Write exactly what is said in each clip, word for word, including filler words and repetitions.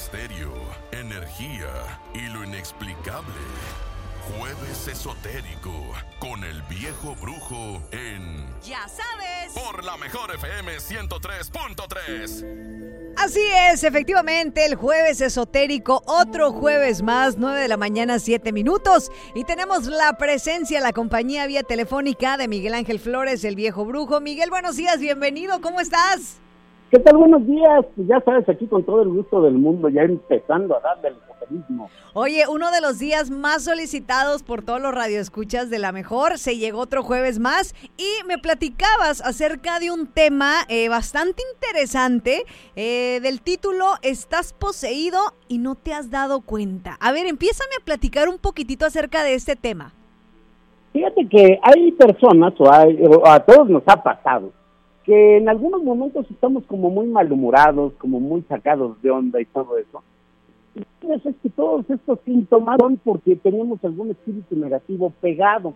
misterio, energía y lo inexplicable. Jueves Esotérico con el Viejo Brujo en... ¡Ya sabes! Por la mejor F M ciento tres punto tres. Así es, efectivamente, el Jueves Esotérico, otro jueves más, nueve de la mañana, siete minutos. Y tenemos la presencia, la compañía vía telefónica de Miguel Ángel Flores, el Viejo Brujo. Miguel, buenos días, bienvenido, ¿cómo estás? ¿Qué tal? Buenos días. Ya sabes, aquí con todo el gusto del mundo, ya empezando a darle el esoterismo. Oye, uno de los días más solicitados por todos los radioescuchas de La Mejor, se llegó otro jueves más y me platicabas acerca de un tema eh, bastante interesante, eh, del título ¿Estás poseído y no te has dado cuenta? A ver, empiézame a platicar un poquitito acerca de este tema. Fíjate que hay personas, o, hay, o a todos nos ha pasado, que en algunos momentos estamos como muy malhumorados, como muy sacados de onda y todo eso. Y es que todos estos síntomas son porque tenemos algún espíritu negativo pegado.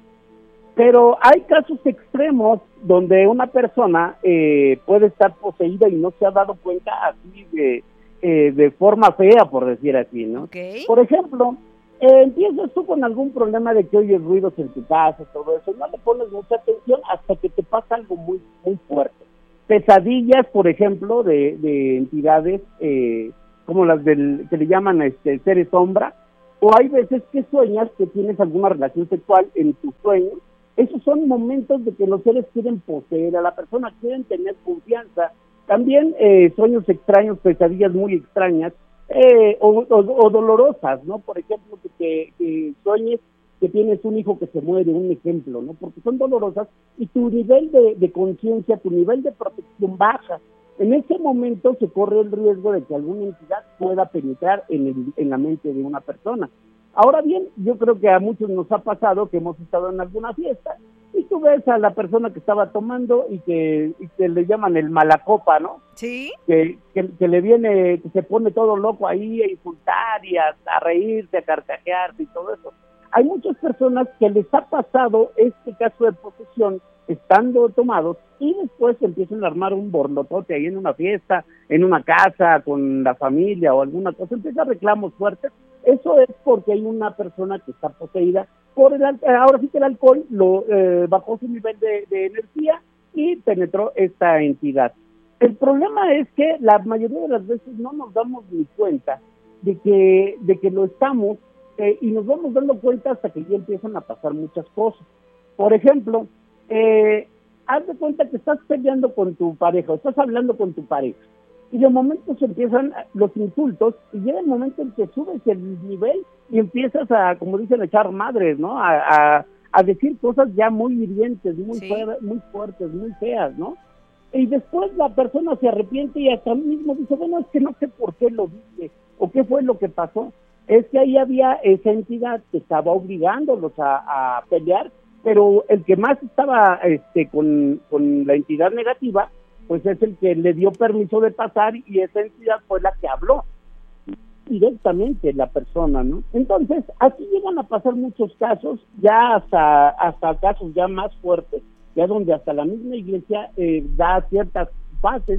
Pero hay casos extremos donde una persona eh, puede estar poseída y no se ha dado cuenta así de, eh, de forma fea, por decir así, ¿no? Okay. Por ejemplo, eh, empiezas tú con algún problema de que oyes ruidos en tu casa, todo eso, no le pones mucha atención hasta que te pasa algo muy, muy fuerte. Pesadillas, por ejemplo, de, de entidades eh, como las del que le llaman este seres sombra, o hay veces que sueñas que tienes alguna relación sexual en tu sueño. Esos son momentos de que los seres quieren poseer a la persona, quieren tener confianza. También eh, sueños extraños, pesadillas muy extrañas eh, o, o, o dolorosas, ¿no? Por ejemplo, que, que, que sueñes que tienes un hijo que se muere, un ejemplo, ¿no? Porque son dolorosas y tu nivel de, de conciencia, tu nivel de protección baja. En ese momento se corre el riesgo de que alguna entidad pueda penetrar en, el, en la mente de una persona. Ahora bien, yo creo que a muchos nos ha pasado que hemos estado en alguna fiesta y tú ves a la persona que estaba tomando y que, y que le llaman el malacopa, ¿no? Sí. Que, que, que le viene, que se pone todo loco ahí a insultar y a, a reírse, a carcajearse y todo eso. Hay muchas personas que les ha pasado este caso de posesión estando tomados y después empiezan a armar un borlotote ahí en una fiesta, en una casa, con la familia o alguna cosa, empieza reclamos fuertes. Eso es porque hay una persona que está poseída por el ahora sí que el alcohol lo eh, bajó su nivel de, de energía y penetró esta entidad. El problema es que la mayoría de las veces no nos damos ni cuenta de que, de que lo estamos Eh, y nos vamos dando cuenta hasta que ya empiezan a pasar muchas cosas. Por ejemplo, eh, haz de cuenta que estás peleando con tu pareja, estás hablando con tu pareja, y de momento se empiezan los insultos, y llega el momento en que subes el nivel y empiezas a, como dicen, a echar madres, ¿no? A, a, a decir cosas ya muy hirientes, muy, sí. fuer- muy fuertes, muy feas, ¿no? Y después la persona se arrepiente y hasta mismo dice, bueno, es que no sé por qué lo dije, o qué fue lo que pasó. Es que ahí había esa entidad que estaba obligándolos a, a pelear, pero el que más estaba este con, con la entidad negativa, pues es el que le dio permiso de pasar y esa entidad fue la que habló directamente la persona, ¿no? Entonces, así llegan a pasar muchos casos, ya hasta, hasta casos ya más fuertes, ya donde hasta la misma iglesia eh, da ciertas fases,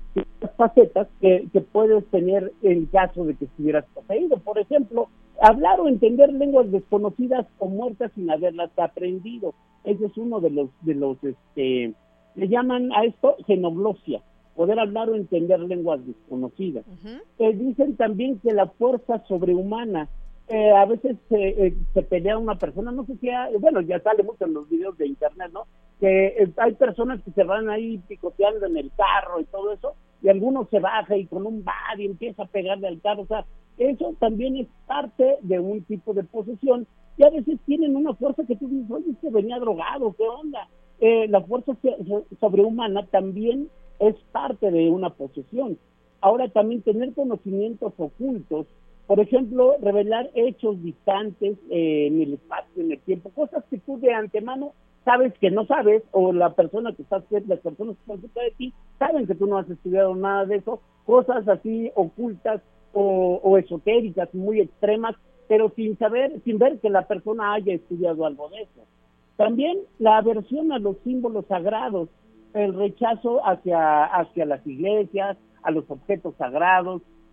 facetas que, que puedes tener en caso de que estuvieras poseído. Por ejemplo, hablar o entender lenguas desconocidas o muertas sin haberlas aprendido. Ese es uno de los, de los, este, le llaman a esto xenoglosia, poder hablar o entender lenguas desconocidas. Uh-huh. Eh, dicen también que la fuerza sobrehumana, eh, a veces eh, eh, se pelea una persona, no sé si, ha, bueno, ya sale mucho en los videos de internet, ¿no? Que eh, hay personas que se van ahí picoteando en el carro y todo eso, y alguno se baja y con un bar y empieza a pegarle al carro. O sea, eso también es parte de un tipo de posesión, y a veces tienen una fuerza que tú dices, oye, que venía drogado, ¿qué onda? Eh, la fuerza sobrehumana también es parte de una posesión. Ahora, también tener conocimientos ocultos, por ejemplo, revelar hechos distantes eh, en el espacio, en el tiempo, cosas que tú de antemano sabes que no sabes, o la persona que está, las personas que están cerca de ti saben que tú no has estudiado nada de eso, cosas así ocultas o, o esotéricas, muy extremas, pero sin saber, sin ver que la persona haya estudiado algo de eso. También la aversión a los símbolos sagrados, el rechazo hacia, hacia las iglesias, a los objetos sagrados,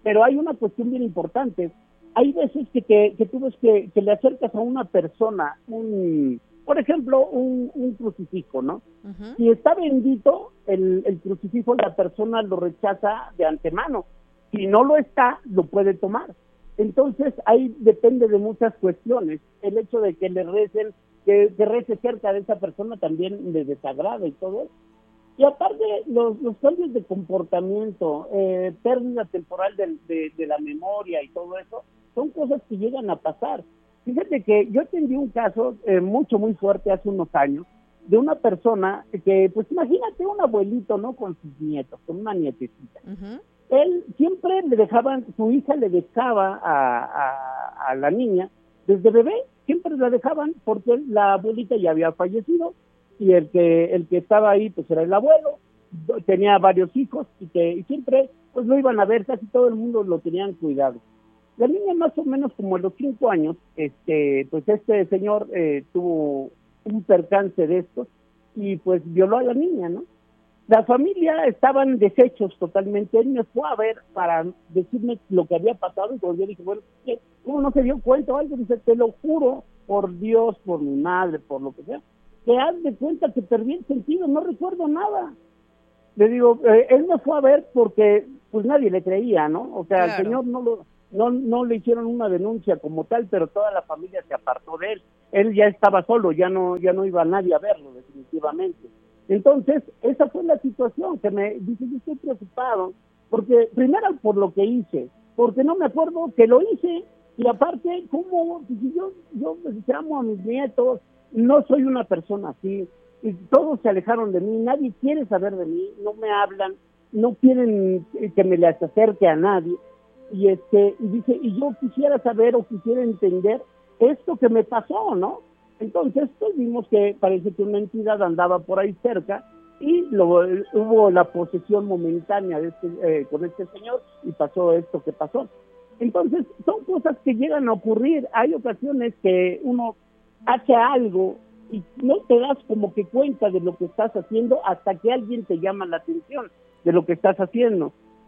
pero hay una cuestión bien importante. Hay veces que, te, que tú ves que, que le acercas a una persona, un, por ejemplo, un, un crucifijo, ¿no? Uh-huh. Si está bendito el, el crucifijo, la persona lo rechaza de antemano. Si no lo está, lo puede tomar. Entonces, ahí depende de muchas cuestiones. El hecho de que le recen, que, que rece cerca de esa persona también le desagrada y todo eso. Y aparte, los, los cambios de comportamiento, eh, pérdida temporal de, de, de la memoria y todo eso, son cosas que llegan a pasar. Fíjate que yo atendí un caso eh, mucho, muy fuerte hace unos años, de una persona que, pues imagínate un abuelito, ¿no? Con sus nietos, con una nietecita. Uh-huh. Él siempre le dejaban, su hija le dejaba a, a, a la niña, desde bebé, siempre la dejaban porque la abuelita ya había fallecido y el que el que estaba ahí pues era el abuelo, tenía varios hijos y que y siempre pues lo iban a ver, casi todo el mundo lo tenían cuidado. La niña más o menos como a los cinco años, este pues este señor eh, tuvo un percance de estos y pues violó a la niña, ¿no? La familia estaban deshechos totalmente. Él me fue a ver para decirme lo que había pasado y cuando yo dije, bueno, ¿qué? ¿Cómo no se dio cuenta o algo? Dice, te lo juro por Dios, por mi madre, por lo que sea, que haz de cuenta que perdí el sentido, no recuerdo nada. Le digo, eh, él me fue a ver porque pues nadie le creía, ¿no? O sea, claro. Al señor no lo no no le hicieron una denuncia como tal, pero toda la familia se apartó de él. Él ya estaba solo, ya no ya no iba nadie a verlo definitivamente. Entonces, esa fue la situación que me dice, yo estoy preocupado, porque primero por lo que hice, porque no me acuerdo que lo hice, y aparte, ¿cómo? Si yo, yo amo a mis nietos, no soy una persona así, y todos se alejaron de mí, nadie quiere saber de mí, no me hablan, no quieren que me les acerque a nadie, y este, y dice, y yo quisiera saber o quisiera entender esto que me pasó, ¿no? Entonces, pues vimos que parece que una entidad andaba por ahí cerca y lo, hubo la posesión momentánea de este, eh, con este señor y pasó esto que pasó. Entonces, son cosas que llegan a ocurrir. Hay ocasiones que uno hace algo y no te das como que cuenta de lo que estás haciendo hasta que alguien te llama la atención de lo que estás haciendo.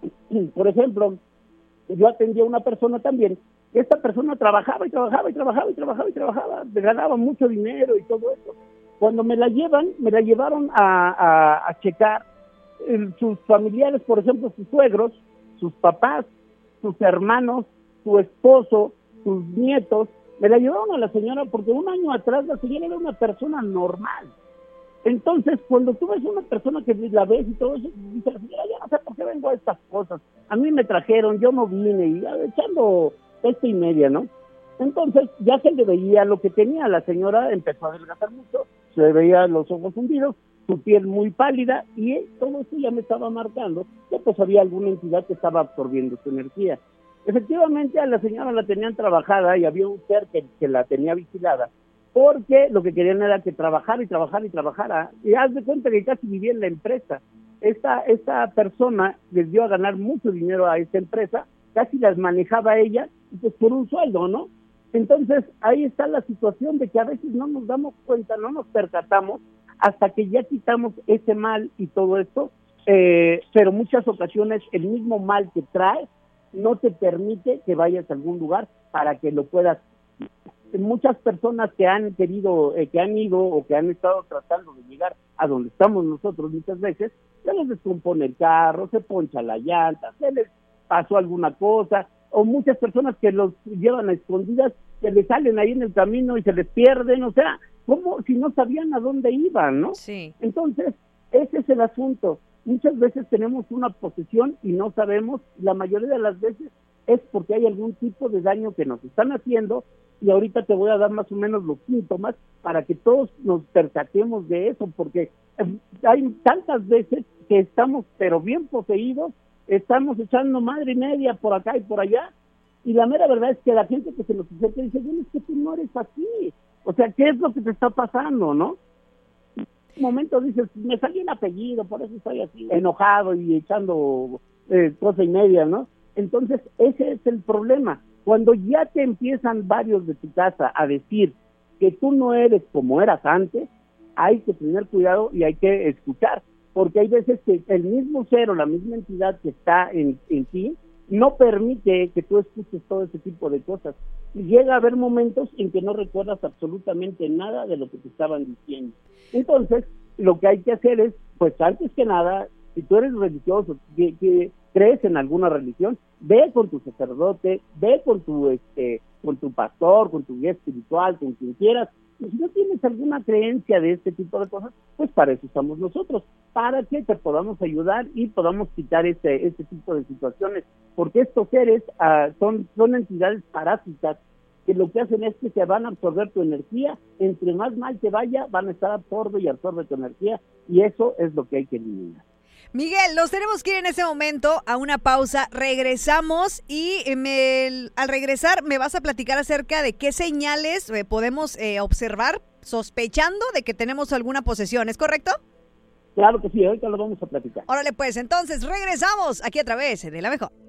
Por ejemplo, yo atendí a una persona también. Esta persona trabajaba y trabajaba y trabajaba y trabajaba y trabajaba, ganaba mucho dinero y todo eso. Cuando me la llevan, me la llevaron a, a, a checar eh, sus familiares, por ejemplo, sus suegros, sus papás, sus hermanos, su esposo, sus nietos. Me la llevaron a la señora porque un año atrás la señora era una persona normal. Entonces, cuando tú ves una persona que la ves y todo eso, dices, señora, ya no sé por qué vengo a estas cosas. A mí me trajeron, yo no vine, y echando esta y media, ¿no? Entonces, ya se le veía lo que tenía. La señora empezó a adelgazar mucho, se le veía los ojos hundidos, su piel muy pálida, y todo eso ya me estaba marcando que pues había alguna entidad que estaba absorbiendo su energía. Efectivamente, a la señora la tenían trabajada y había un ser que, que la tenía vigilada, porque lo que querían era que trabajara y trabajara y trabajara, y haz de cuenta que casi vivía en la empresa. Esta, esta persona les dio a ganar mucho dinero a esta empresa, casi las manejaba ella, pues por un sueldo, ¿no? Entonces, ahí está la situación de que a veces no nos damos cuenta, no nos percatamos, hasta que ya quitamos ese mal y todo esto, eh, pero muchas ocasiones el mismo mal que traes no te permite que vayas a algún lugar para que lo puedas. Muchas personas que han querido, eh, que han ido o que han estado tratando de llegar a donde estamos nosotros muchas veces, se les descompone el carro, se poncha la llanta, se les pasó alguna cosa, o muchas personas que los llevan a escondidas, que les salen ahí en el camino y se les pierden, o sea, como si no sabían a dónde iban, ¿no? Sí. Entonces, ese es el asunto. Muchas veces tenemos una posesión y no sabemos, la mayoría de las veces es porque hay algún tipo de daño que nos están haciendo, y ahorita te voy a dar más o menos los síntomas para que todos nos percatemos de eso, porque hay tantas veces que estamos pero bien poseídos, estamos echando madre y media por acá y por allá, y la mera verdad es que la gente que se nos acerca dice, bueno, es que tú no eres así, o sea, ¿qué es lo que te está pasando, no? En un momento dices, me salió el apellido, por eso estoy así, enojado y echando eh, cosa y media, ¿no? Entonces, ese es el problema. Cuando ya te empiezan varios de tu casa a decir que tú no eres como eras antes, hay que tener cuidado y hay que escuchar, porque hay veces que el mismo ser o la misma entidad que está en, en ti no permite que tú escuches todo ese tipo de cosas. Y llega a haber momentos en que no recuerdas absolutamente nada de lo que te estaban diciendo. Entonces, lo que hay que hacer es, pues antes que nada, si tú eres religioso, que, que crees en alguna religión, ve con tu sacerdote, ve con tu este, con tu pastor, con tu guía espiritual, con quien quieras. Y si no tienes alguna creencia de este tipo de cosas, pues para eso estamos nosotros, para que te podamos ayudar y podamos quitar este, este tipo de situaciones, porque estos seres uh, son, son entidades parásitas que lo que hacen es que se van a absorber tu energía, entre más mal te vaya, van a estar absorbe y absorbe tu energía, y eso es lo que hay que eliminar. Miguel, nos tenemos que ir en ese momento a una pausa, regresamos y me, al regresar me vas a platicar acerca de qué señales eh, podemos eh, observar sospechando de que tenemos alguna posesión, ¿es correcto? Claro que sí, ahorita lo vamos a platicar. Órale pues, entonces regresamos aquí a través de La Mejor.